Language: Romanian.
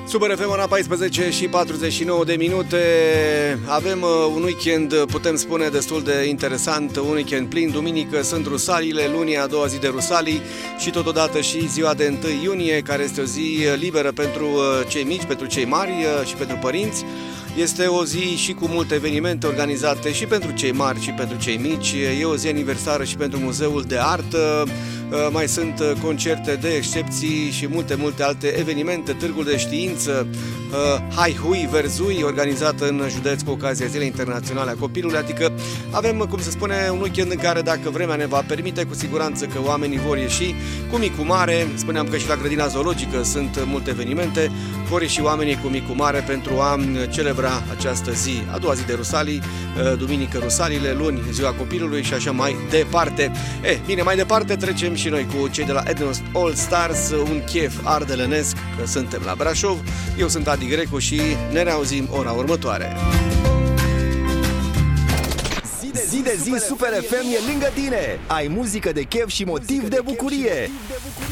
Super FM, ora 14 și 49 de minute. Avem un weekend, putem spune, destul de interesant. Un weekend plin. Duminică sunt Rusalile, luni a doua zi de Rusalii și totodată și ziua de 1 iunie, care este o zi liberă pentru cei mici, pentru cei mari și pentru părinți. Este o zi și cu multe evenimente organizate și pentru cei mari și pentru cei mici. E o zi aniversară și pentru Muzeul de Artă. Mai sunt concerte de excepții și multe alte evenimente. Târgul de știință Hai Hui Verzui, organizat în județ cu ocazia Zilei Internaționale a Copilului. Adică avem, cum se spune, un weekend în care, dacă vremea ne va permite, cu siguranță că oamenii vor ieși cu mic cu mare. Spuneam că și la grădina zoologică sunt multe evenimente. Vor ieși oamenii cu mic cu mare pentru a celebra această zi, a doua zi de Rusalii, duminică Rusalile, luni ziua copilului și așa mai departe. Bine, mai departe trecem și noi cu cei de la Ednos All Stars, un chef ardelenesc, că suntem la Brașov. Eu sunt Adi Grecu și ne reauzim ora următoare. Zi de zi Super FM e lângă tine. Ai muzică de chef și motiv de bucurie.